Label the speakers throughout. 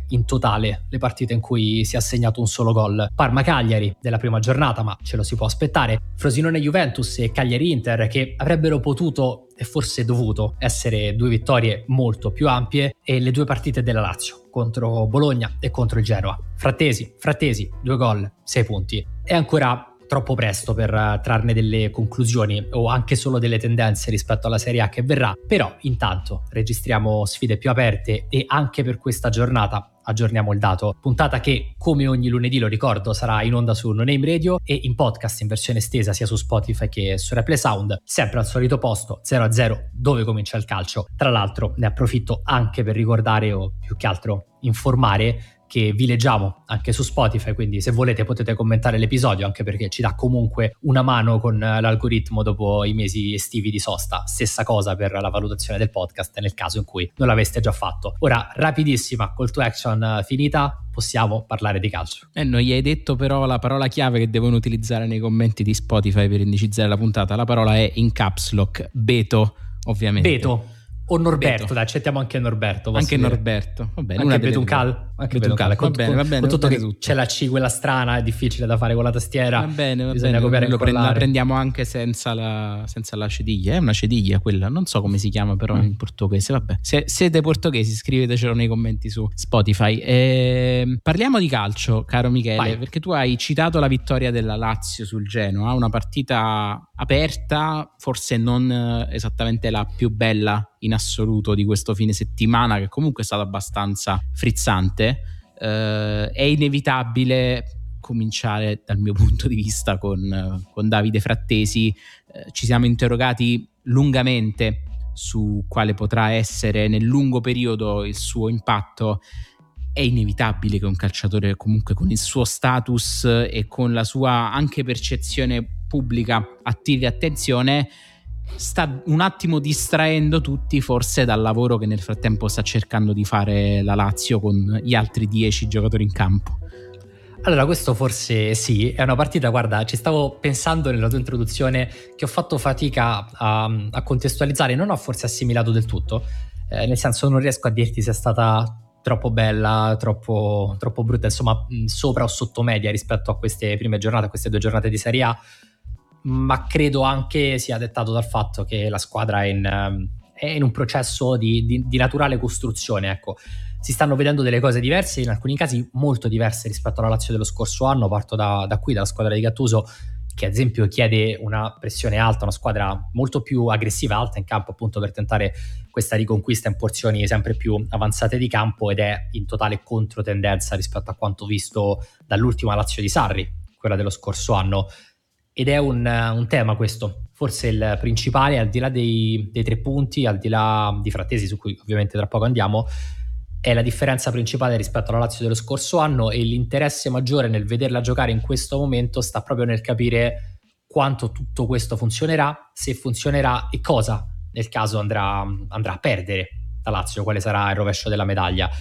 Speaker 1: in totale le partite in cui si è assegnato un solo gol. Parma-Cagliari della prima giornata, ma ce lo si può aspettare. Frosinone-Juventus e Cagliari-Inter, che avrebbero potuto e forse dovuto essere 2 vittorie molto più ampie, e le 2 partite della Lazio contro Bologna e contro il Genoa. Frattesi, 2 gol, 6 punti. È ancora troppo presto per trarne delle conclusioni o anche solo delle tendenze rispetto alla Serie A che verrà, però intanto registriamo sfide più aperte e anche per questa giornata aggiorniamo il dato. Puntata che, come ogni lunedì, lo ricordo, sarà in onda su No Name Radio e in podcast in versione estesa sia su Spotify che su Replay Sound, sempre al solito posto, 0-0, dove comincia il calcio. Tra l'altro ne approfitto anche per ricordare, o più che altro informare, che vi leggiamo anche su Spotify, quindi se volete potete commentare l'episodio, anche perché ci dà comunque una mano con l'algoritmo dopo i mesi estivi di sosta. Stessa cosa per la valutazione del podcast nel caso in cui non l'aveste già fatto. Ora, rapidissima call to action finita, possiamo parlare di calcio.
Speaker 2: Non gli hai detto però la parola chiave che devono utilizzare nei commenti di Spotify per indicizzare la puntata. La parola è in caps lock, Beto, ovviamente.
Speaker 1: Beto o Norberto,
Speaker 2: Beto.
Speaker 1: Dai, accettiamo anche Norberto.
Speaker 2: Anche
Speaker 1: dire.
Speaker 2: Norberto, va bene.
Speaker 1: Anche Betuncal. Anche Betuncal.
Speaker 2: Va bene,
Speaker 1: con tutto che
Speaker 2: tutto.
Speaker 1: c'è la C, quella strana, è difficile da fare con la tastiera.
Speaker 2: Va bene,
Speaker 1: bisogna copiare e incollare.
Speaker 2: La prendiamo anche senza la cediglia. È una cediglia quella, non so come si chiama però in portoghese. Vabbè, se siete portoghesi scrivetecelo nei commenti su Spotify. Parliamo di calcio, caro Michele. Vai. Perché tu hai citato la vittoria della Lazio sul Genoa, una partita aperta, forse non esattamente la più bella in assoluto di questo fine settimana, che comunque è stato abbastanza frizzante. È inevitabile cominciare dal mio punto di vista con Davide Frattesi. Ci siamo interrogati lungamente su quale potrà essere nel lungo periodo il suo impatto. È inevitabile che un calciatore comunque con il suo status e con la sua anche percezione pubblica attiri attenzione, sta un attimo distraendo tutti forse dal lavoro che nel frattempo sta cercando di fare la Lazio con gli altri 10 giocatori in campo.
Speaker 1: Allora, questo forse sì, è una partita, guarda, ci stavo pensando nella tua introduzione che ho fatto fatica a contestualizzare, non ho forse assimilato del tutto, nel senso non riesco a dirti se è stata troppo bella, troppo brutta, insomma sopra o sotto media rispetto a queste prime giornate, a queste 2 giornate di Serie A, ma credo anche sia dettato dal fatto che la squadra è in un processo di naturale costruzione, ecco. Si stanno vedendo delle cose diverse, in alcuni casi molto diverse rispetto alla Lazio dello scorso anno. Parto da qui, dalla squadra di Gattuso, che ad esempio chiede una pressione alta, una squadra molto più aggressiva, alta in campo, appunto per tentare questa riconquista in porzioni sempre più avanzate di campo, ed è in totale controtendenza rispetto a quanto visto dall'ultima Lazio di Sarri, quella dello scorso anno. Ed è un tema questo, forse il principale, al di là dei 3 punti, al di là di Frattesi, su cui ovviamente tra poco andiamo, è la differenza principale rispetto alla Lazio dello scorso anno, e l'interesse maggiore nel vederla giocare in questo momento sta proprio nel capire quanto tutto questo funzionerà, se funzionerà e cosa nel caso andrà a perdere la Lazio, quale sarà il rovescio della medaglia.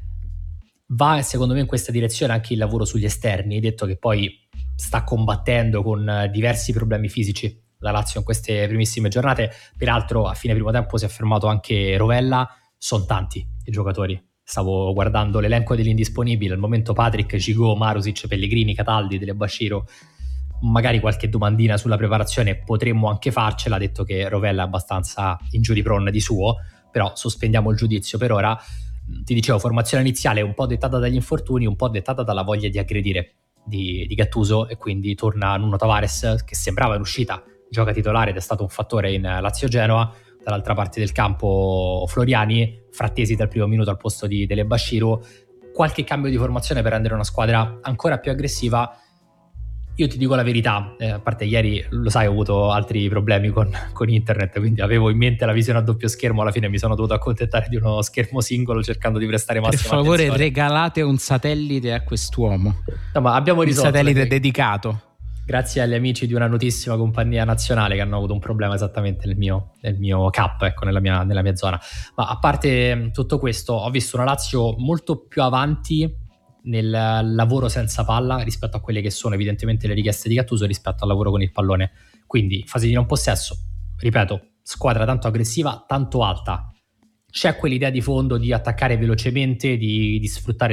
Speaker 1: Va secondo me in questa direzione anche il lavoro sugli esterni. Hai detto che poi sta combattendo con diversi problemi fisici la Lazio in queste primissime giornate, peraltro a fine primo tempo si è fermato anche Rovella. Sono tanti i giocatori, stavo guardando l'elenco degli indisponibili al momento: Patrick, Gigot, Marusic, Pellegrini, Cataldi, Dele Bashiru. Magari qualche domandina sulla preparazione potremmo anche farcela, detto che Rovella è abbastanza injury prone di suo, però sospendiamo il giudizio per ora. Ti dicevo, formazione iniziale un po' dettata dagli infortuni, un po' dettata dalla voglia di aggredire di Gattuso, e quindi torna Nuno Tavares, che sembrava in uscita, gioca titolare ed è stato un fattore in Lazio-Genoa. Dall'altra parte del campo Floriani, Frattesi dal primo minuto al posto di Dele Bashiru. Qualche cambio di formazione per rendere una squadra ancora più aggressiva. Io ti dico la verità, a parte ieri, lo sai, ho avuto altri problemi con internet, quindi avevo in mente la visione a doppio schermo, alla fine mi sono dovuto accontentare di uno schermo singolo cercando di prestare massima attenzione.
Speaker 2: Per favore regalate un satellite a quest'uomo.
Speaker 1: No, ma abbiamo risolto.
Speaker 2: Un satellite dedicato.
Speaker 1: Grazie agli amici di una notissima compagnia nazionale che hanno avuto un problema esattamente nel mio cap, ecco, nella mia zona. Ma a parte tutto questo, ho visto una Lazio molto più avanti nel lavoro senza palla rispetto a quelle che sono evidentemente le richieste di Gattuso rispetto al lavoro con il pallone. Quindi fase di non possesso, ripeto, squadra tanto aggressiva, tanto alta. C'è quell'idea di fondo di attaccare velocemente, di sfruttare